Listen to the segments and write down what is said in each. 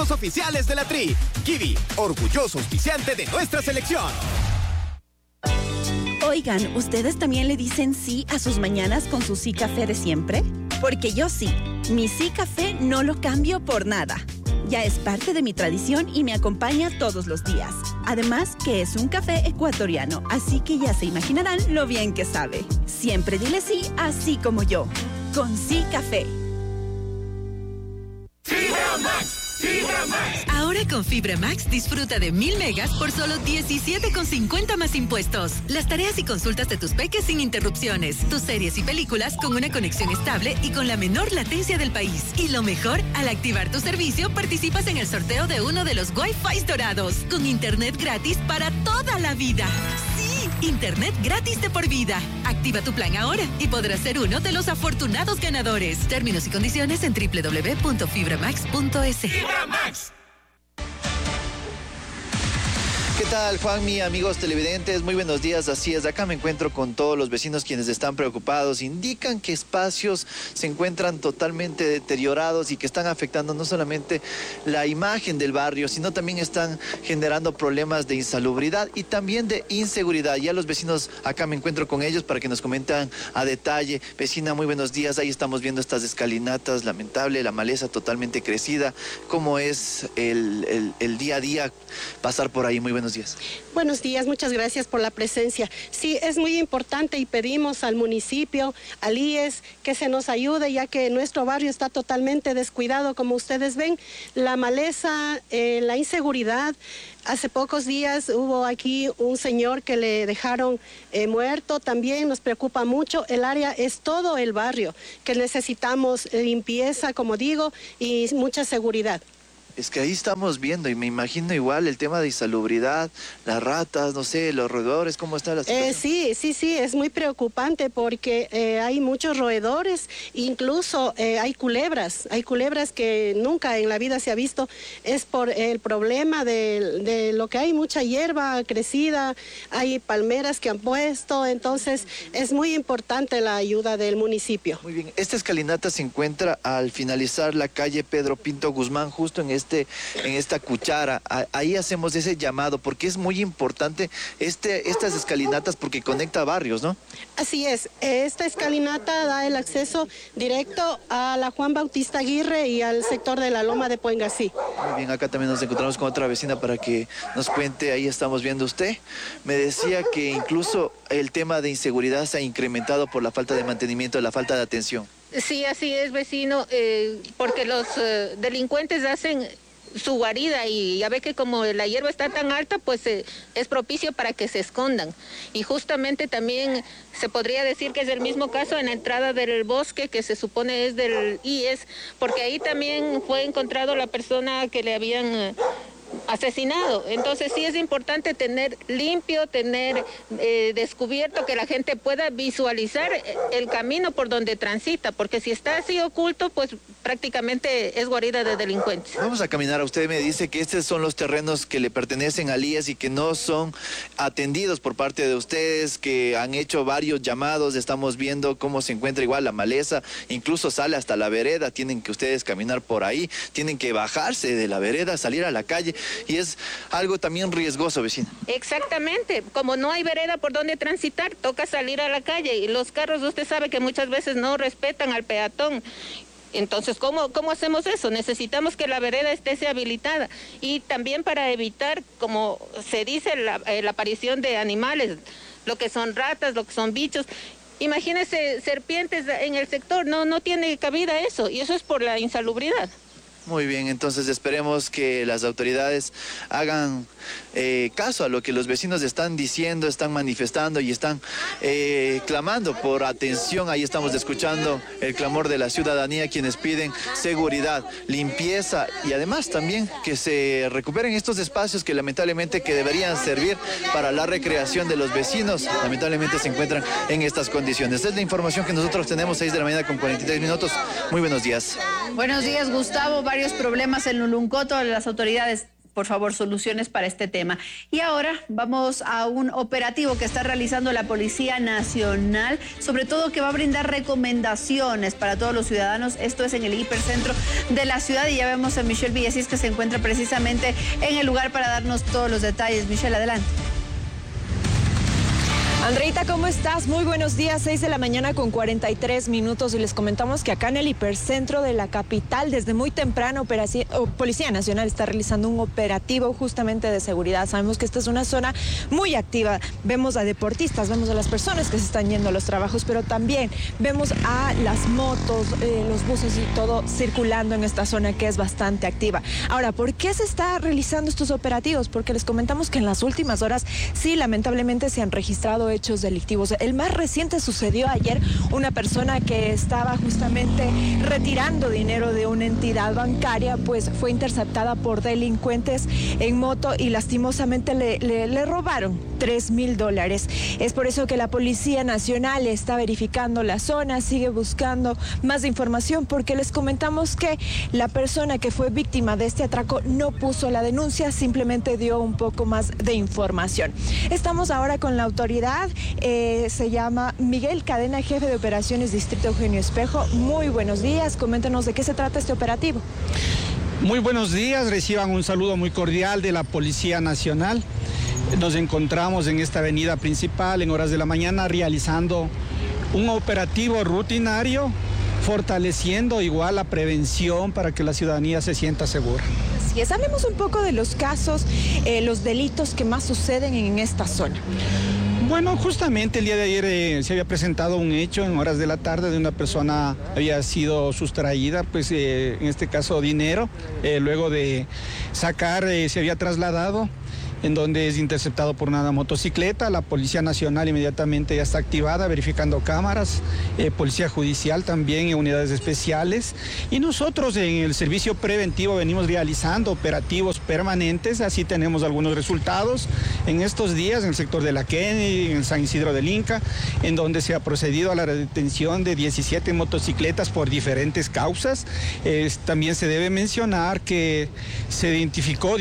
productos oficiales de la Tri. Kiwi, orgulloso auspiciante de nuestra selección. Oigan, ¿ustedes también le dicen sí a sus mañanas con su sí café de siempre? Porque yo sí. Mi sí café no lo cambio por nada. Ya es parte de mi tradición y me acompaña todos los días. Además que es un café ecuatoriano, así que ya se imaginarán lo bien que sabe. Siempre dile sí, así como yo. Con sí café. Fibra Max. Fibra Max. Ahora con Fibra Max disfruta de 1000 megas por solo 17,50 más impuestos. Las tareas y consultas de tus peques sin interrupciones. Tus series y películas con una conexión estable y con la menor latencia del país. Y lo mejor, al activar tu servicio, participas en el sorteo de uno de los Wi-Fi dorados. Con internet gratis para toda la vida. Sí, internet gratis de por vida. Activa tu plan ahora y podrás ser uno de los afortunados ganadores. Términos y condiciones en www.fibramax.es. Fibra Max. ¿Qué tal, Juanmi, amigos televidentes? Muy buenos días. Así es, acá me encuentro con todos los vecinos quienes están preocupados. Indican que espacios se encuentran totalmente deteriorados y que están afectando no solamente la imagen del barrio, sino también están generando problemas de insalubridad y también de inseguridad. Ya los vecinos, acá me encuentro con ellos para que nos comenten a detalle. Vecina, muy buenos días. Ahí estamos viendo estas escalinatas, lamentable, la maleza totalmente crecida. ¿Cómo es el día a día pasar por ahí? Muy buenos días. Buenos días, muchas gracias por la presencia. Sí, es muy importante y pedimos al municipio, al IES, que se nos ayude, ya que nuestro barrio está totalmente descuidado, como ustedes ven. La maleza, la inseguridad. Hace pocos días hubo aquí un señor que le dejaron muerto, también nos preocupa mucho. El área es todo el barrio, que necesitamos limpieza, como digo, y mucha seguridad. Es que ahí estamos viendo y me imagino igual el tema de insalubridad, las ratas, no sé, los roedores, ¿cómo está la situación? Sí, es muy preocupante porque hay muchos roedores, incluso hay culebras que nunca en la vida se ha visto. Es por el problema de lo que hay mucha hierba crecida, hay palmeras que han puesto, entonces es muy importante la ayuda del municipio. Muy bien, esta escalinata se encuentra al finalizar la calle Pedro Pinto Guzmán, justo en esta cuchara. Ahí hacemos ese llamado porque es muy importante estas escalinatas porque conecta barrios, ¿no? Así es, esta escalinata da el acceso directo a la Juan Bautista Aguirre y al sector de la Loma de Puengasí. Muy bien, acá también nos encontramos con otra vecina para que nos cuente. Ahí estamos viendo usted. Me decía que incluso el tema de inseguridad se ha incrementado por la falta de mantenimiento, la falta de atención. Sí, así es, vecino, porque los delincuentes hacen su guarida y ya ve que como la hierba está tan alta, pues es propicio para que se escondan. Y justamente también se podría decir que es el mismo caso en la entrada del bosque, que se supone es del IES, porque ahí también fue encontrado la persona que le habían asesinado. Entonces sí es importante tener limpio, tener descubierto, que la gente pueda visualizar el camino por donde transita, porque si está así oculto, pues prácticamente es guarida de delincuentes. Vamos a caminar. Usted me dice que estos son los terrenos que le pertenecen al IES y que no son atendidos por parte de ustedes, que han hecho varios llamados. Estamos viendo cómo se encuentra igual la maleza, incluso sale hasta la vereda. Tienen que ustedes caminar por ahí, tienen que bajarse de la vereda, salir a la calle. Y es algo también riesgoso, vecina. Exactamente, como no hay vereda por donde transitar, toca salir a la calle y los carros, usted sabe que muchas veces no respetan al peatón. Entonces, ¿cómo hacemos eso? Necesitamos que la vereda esté habilitada y también para evitar, como se dice, la aparición de animales, lo que son ratas, lo que son bichos. Imagínese serpientes en el sector, no tiene cabida eso, y eso es por la insalubridad. Muy bien, entonces esperemos que las autoridades hagan caso a lo que los vecinos están diciendo, están manifestando y están clamando por atención. Ahí estamos escuchando el clamor de la ciudadanía, quienes piden seguridad, limpieza y además también que se recuperen estos espacios que lamentablemente que deberían servir para la recreación de los vecinos. Lamentablemente se encuentran en estas condiciones. Es la información que nosotros tenemos, 6 de la mañana con 43 minutos. Muy buenos días. Buenos días, Gustavo. Varios problemas en Luluncoto. Las autoridades por favor, soluciones para este tema. Y ahora vamos a un operativo que está realizando la Policía Nacional, sobre todo que va a brindar recomendaciones para todos los ciudadanos. Esto es en el hipercentro de la ciudad y ya vemos a Michelle Villasís, que se encuentra precisamente en el lugar para darnos todos los detalles. Michelle, adelante. Andreita, ¿cómo estás? Muy buenos días, 6 de la mañana con 43 minutos y les comentamos que acá en el hipercentro de la capital, desde muy temprano, Policía Nacional está realizando un operativo justamente de seguridad. Sabemos que esta es una zona muy activa. Vemos a deportistas, vemos a las personas que se están yendo a los trabajos, pero también vemos a las motos, los buses y todo circulando en esta zona que es bastante activa. Ahora, ¿por qué se está realizando estos operativos? Porque les comentamos que en las últimas horas, sí, lamentablemente se han registrado hechos delictivos. El más reciente sucedió ayer. Una persona que estaba justamente retirando dinero de una entidad bancaria, pues fue interceptada por delincuentes en moto y lastimosamente le robaron $3,000. Es por eso que la Policía Nacional está verificando la zona, sigue buscando más información, porque les comentamos que la persona que fue víctima de este atraco no puso la denuncia, simplemente dio un poco más de información. Estamos ahora con la autoridad. Se llama Miguel Cadena, jefe de operaciones Distrito Eugenio Espejo. Muy buenos días, coméntenos de qué se trata este operativo. Muy buenos días, reciban un saludo muy cordial de la Policía Nacional. Nos encontramos en esta avenida principal en horas de la mañana realizando un operativo rutinario, fortaleciendo igual la prevención para que la ciudadanía se sienta segura. Así es, hablemos un poco de los casos, los delitos que más suceden en esta zona. Bueno, justamente el día de ayer se había presentado un hecho en horas de la tarde de una persona había sido sustraída, pues en este caso dinero, luego de sacar se había trasladado, en donde es interceptado por una motocicleta. La Policía Nacional inmediatamente ya está activada, verificando cámaras, Policía Judicial también, unidades especiales. Y nosotros en el servicio preventivo venimos realizando operativos permanentes, así tenemos algunos resultados en estos días en el sector de la Kennedy, en San Isidro del Inca, en donde se ha procedido a la detención de 17 motocicletas por diferentes causas. También se debe mencionar que se identificó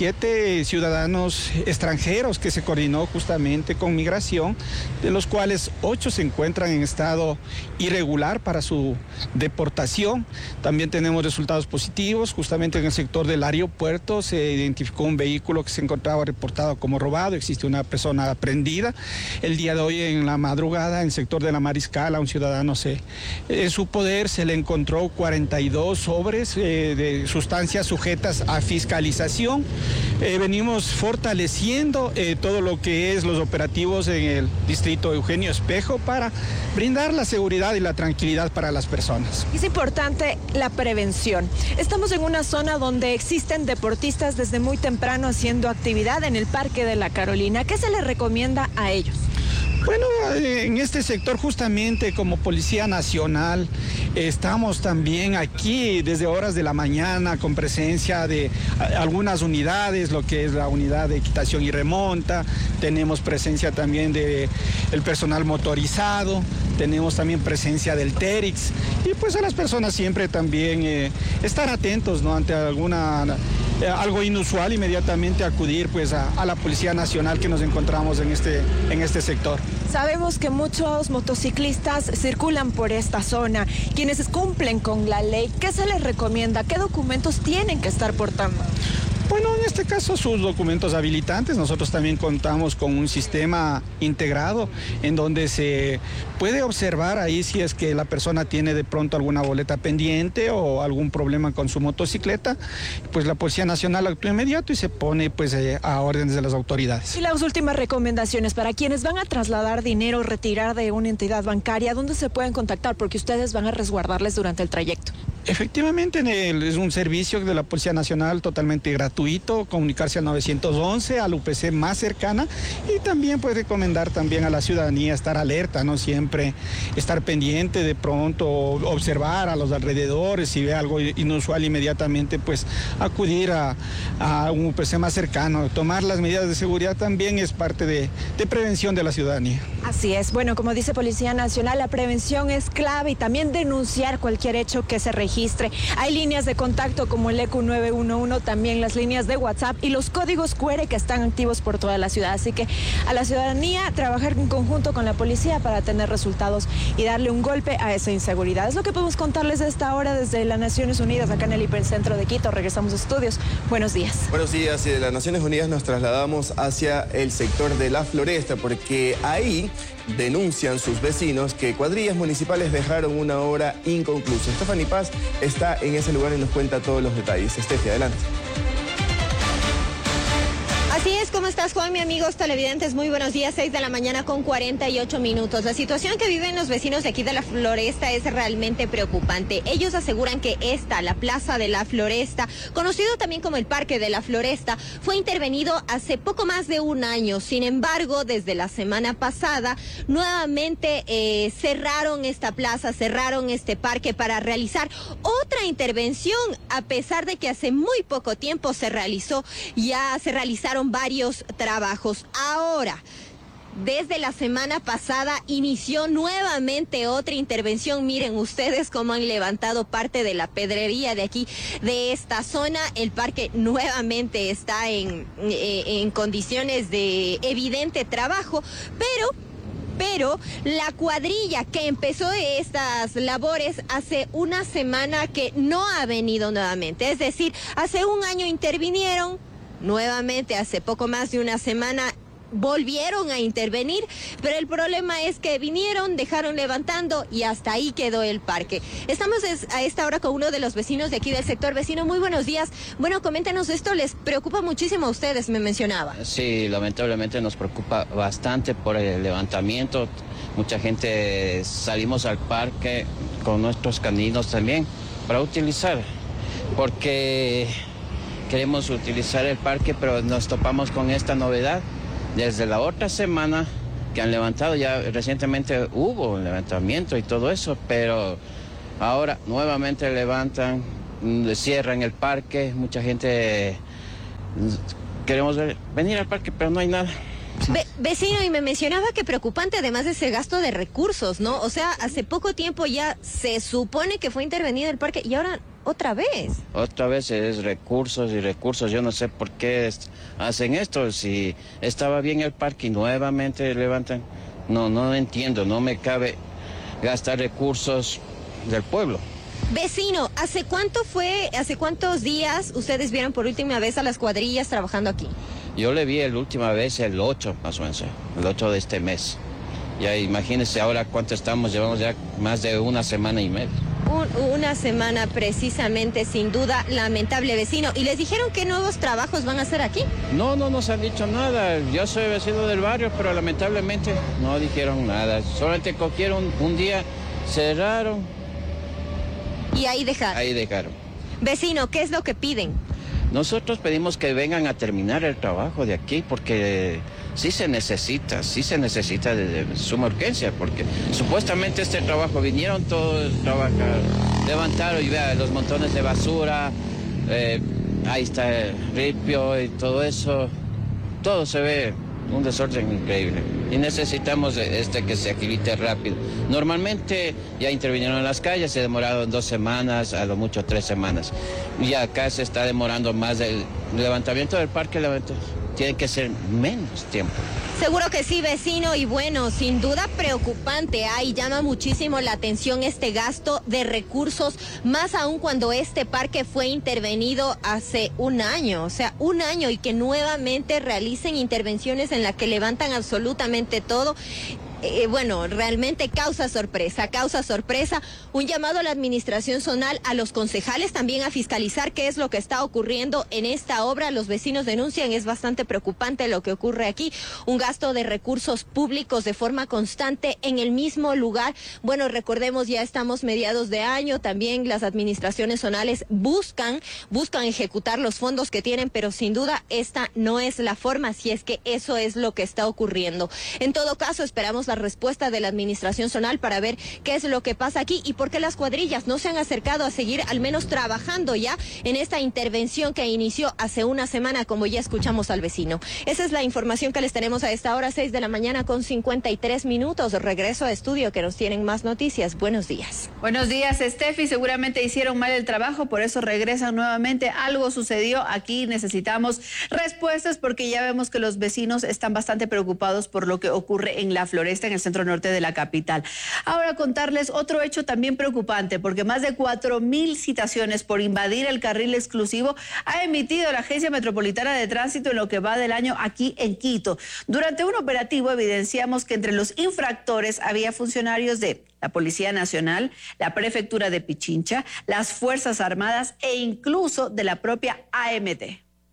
17 ciudadanos extranjeros que se coordinó justamente con migración, de los cuales 8 se encuentran en estado irregular para su deportación. También tenemos resultados positivos, justamente en el sector del aeropuerto se identificó un vehículo que se encontraba reportado como robado, existe una persona aprendida. El día de hoy en la madrugada en el sector de la Mariscal a un ciudadano en su poder se le encontró 42 sobres de sustancias sujetas a fiscalización. Venimos fortaleciendo todo lo que es los operativos en el distrito Eugenio Espejo para brindar la seguridad y la tranquilidad para las personas. Es importante la prevención. Estamos en una zona donde existen deportistas desde muy temprano haciendo actividad en el Parque de la Carolina. ¿Qué se les recomienda a ellos? Bueno, en este sector justamente como Policía Nacional estamos también aquí desde horas de la mañana con presencia de algunas unidades, lo que es la unidad de equitación y remonta, tenemos presencia también del personal motorizado, tenemos también presencia del TERIX y pues a las personas siempre también estar atentos, ¿no? Ante algo inusual, inmediatamente acudir pues a la Policía Nacional que nos encontramos en este sector. Sabemos que muchos motociclistas circulan por esta zona. Quienes cumplen con la ley, ¿qué se les recomienda? ¿Qué documentos tienen que estar portando? Bueno, en este caso sus documentos habilitantes. Nosotros también contamos con un sistema integrado en donde se puede observar ahí si es que la persona tiene de pronto alguna boleta pendiente o algún problema con su motocicleta. Pues la Policía Nacional actúa inmediato y se pone pues a órdenes de las autoridades. Y las últimas recomendaciones para quienes van a trasladar dinero, retirar de una entidad bancaria, ¿dónde se pueden contactar? Porque ustedes van a resguardarles durante el trayecto. Efectivamente, es un servicio de la Policía Nacional totalmente gratuito, comunicarse al 911, al UPC más cercana y también puede recomendar también a la ciudadanía estar alerta, ¿no? Siempre estar pendiente, de pronto observar a los alrededores, si ve algo inusual inmediatamente pues acudir a un UPC más cercano. Tomar las medidas de seguridad también es parte de prevención de la ciudadanía. Así es, bueno, como dice Policía Nacional, la prevención es clave y también denunciar cualquier hecho que se registre registre. Hay líneas de contacto como el EQ 911, también las líneas de WhatsApp y los códigos QR que están activos por toda la ciudad. Así que a la ciudadanía trabajar en conjunto con la policía para tener resultados y darle un golpe a esa inseguridad. Es lo que podemos contarles a esta hora desde las Naciones Unidas, acá en el Hipercentro de Quito. Regresamos a estudios. Buenos días. Buenos días. Y de las Naciones Unidas nos trasladamos hacia el sector de La Floresta, porque ahí denuncian sus vecinos que cuadrillas municipales dejaron una obra inconclusa. Stephanie Paz está en ese lugar y nos cuenta todos los detalles. Steffi, adelante. Así es, ¿cómo estás, Juan? Mi amigos televidentes, muy buenos días, 6 de la mañana con 48 minutos. La situación que viven los vecinos de aquí de La Floresta es realmente preocupante. Ellos aseguran que la Plaza de La Floresta, conocido también como el Parque de La Floresta, fue intervenido hace poco más de un año. Sin embargo, desde la semana pasada, nuevamente cerraron esta plaza, cerraron este parque para realizar otra intervención, a pesar de que hace muy poco tiempo se realizaron varios trabajos. Ahora, desde la semana pasada inició nuevamente otra intervención. Miren ustedes cómo han levantado parte de la pedrería de aquí, de esta zona. El parque nuevamente está en condiciones de evidente trabajo, pero la cuadrilla que empezó estas labores hace una semana que no ha venido nuevamente. Es decir, hace un año intervinieron, nuevamente hace poco más de una semana volvieron a intervenir, pero el problema es que vinieron, dejaron levantando y hasta ahí quedó el parque. Estamos a esta hora con uno de los vecinos de aquí del sector. Vecino, muy buenos días. Bueno, coméntanos, esto les preocupa muchísimo a ustedes, me mencionaba. Sí, lamentablemente nos preocupa bastante por el levantamiento. Mucha gente salimos al parque con nuestros caninos también para utilizar, porque queremos utilizar el parque, pero nos topamos con esta novedad. Desde la otra semana que han levantado, ya recientemente hubo un levantamiento y todo eso, pero ahora nuevamente levantan, cierran el parque. Mucha gente queremos venir al parque, pero no hay nada. Vecino, y me mencionaba que preocupante además de ese gasto de recursos, ¿no? O sea, hace poco tiempo ya se supone que fue intervenido el parque y ahora otra vez. Otra vez es recursos y recursos. Yo no sé por qué hacen esto. Si estaba bien el parque y nuevamente levantan. No entiendo, no me cabe gastar recursos del pueblo. Vecino, ¿hace cuántos días ustedes vieron por última vez a las cuadrillas trabajando aquí? Yo le vi la última vez el 8, más o menos, el 8 de este mes. Ya imagínense ahora cuánto estamos, llevamos ya más de una semana y media. Una semana precisamente, sin duda, lamentable, vecino. ¿Y les dijeron qué nuevos trabajos van a hacer aquí? No nos han dicho nada. Yo soy vecino del barrio, pero lamentablemente no dijeron nada. Solamente cogieron un día, cerraron. Y ahí dejaron. Ahí dejaron. Vecino, ¿qué es lo que piden? Nosotros pedimos que vengan a terminar el trabajo de aquí, porque sí se necesita de suma urgencia, porque supuestamente este trabajo vinieron todos a trabajar, levantaron y vean los montones de basura, ahí está el ripio y todo eso, todo se ve un desorden increíble y necesitamos que se agilice rápido. Normalmente ya intervinieron en las calles, se demoraron 2 semanas, a lo mucho 3 semanas. Y acá se está demorando más el levantamiento del parque, tiene que ser menos tiempo. Seguro que sí, vecino, y bueno, sin duda preocupante. Y llama muchísimo la atención este gasto de recursos, más aún cuando este parque fue intervenido hace un año, o sea, un año, y que nuevamente realicen intervenciones en las que levantan absolutamente todo. Bueno, realmente causa sorpresa. Un llamado a la administración zonal, a los concejales también a fiscalizar qué es lo que está ocurriendo en esta obra. Los vecinos denuncian, es bastante preocupante lo que ocurre aquí. Un gasto de recursos públicos de forma constante en el mismo lugar. Bueno, recordemos, ya estamos mediados de año, también las administraciones zonales buscan ejecutar los fondos que tienen, pero sin duda esta no es la forma, si es que eso es lo que está ocurriendo. En todo caso, esperamos la respuesta de la administración zonal para ver qué es lo que pasa aquí y por qué las cuadrillas no se han acercado a seguir al menos trabajando ya en esta intervención que inició hace una semana, como ya escuchamos al vecino. Esa es la información que les tenemos a esta hora, 6 de la mañana con 53 minutos. Regreso a estudio que nos tienen más noticias. Buenos días. Buenos días, Steffi. Seguramente hicieron mal el trabajo, por eso regresan nuevamente. Algo sucedió aquí, necesitamos respuestas porque ya vemos que los vecinos están bastante preocupados por lo que ocurre en La Floresta, en el centro norte de la capital. Ahora contarles otro hecho también preocupante, porque más de 4.000 citaciones por invadir el carril exclusivo ha emitido la Agencia Metropolitana de Tránsito en lo que va del año aquí en Quito. Durante un operativo evidenciamos que entre los infractores había funcionarios de la Policía Nacional, la Prefectura de Pichincha, las Fuerzas Armadas e incluso de la propia AMT.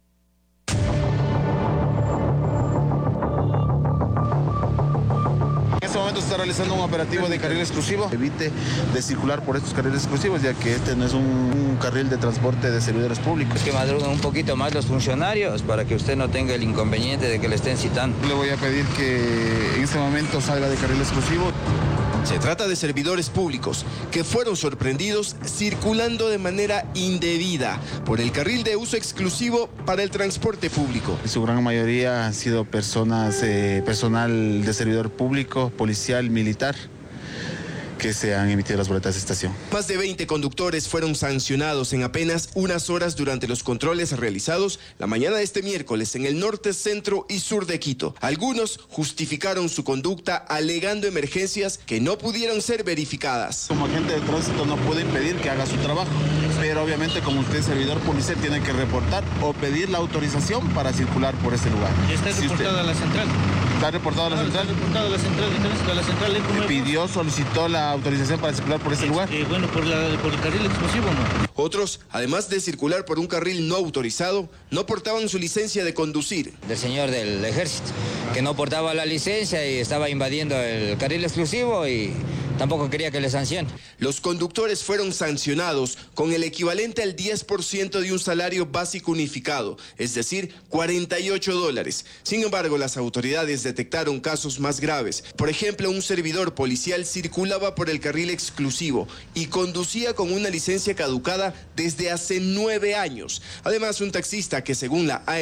En este momento se está realizando un operativo de carril exclusivo. Evite de circular por estos carriles exclusivos, ya que este no es un carril de transporte de servidores públicos. Que madruguen un poquito más los funcionarios para que usted no tenga el inconveniente de que le estén citando. Le voy a pedir que en este momento salga de carril exclusivo. Se trata de servidores públicos que fueron sorprendidos circulando de manera indebida por el carril de uso exclusivo para el transporte público. En su gran mayoría han sido personal de servidor público, policial, militar, que se han emitido las boletas de estación. Más de 20 conductores fueron sancionados en apenas unas horas durante los controles realizados la mañana de este miércoles en el norte, centro y sur de Quito. Algunos justificaron su conducta alegando emergencias que no pudieron ser verificadas. Como agente de tránsito no puede impedir que haga su trabajo, pero obviamente como usted es servidor policial tiene que reportar o pedir la autorización para circular por ese lugar. ¿Y está reportado a la central? ¿Está reportado a la central? Está reportado a la central de tránsito, a la central. ¿Solicitó la autorización para circular por ese lugar? Bueno, por el carril exclusivo no. Otros, además de circular por un carril no autorizado, no portaban su licencia de conducir. Del señor del ejército, que no portaba la licencia y estaba invadiendo el carril exclusivo y tampoco quería que le sancionen. Los conductores fueron sancionados con el equivalente al 10% de un salario básico unificado, es decir, $48. Sin embargo, las autoridades detectaron casos más graves. Por ejemplo, un servidor policial circulaba por el carril exclusivo y conducía con una licencia caducada desde hace 9 años. Además, un taxista que según la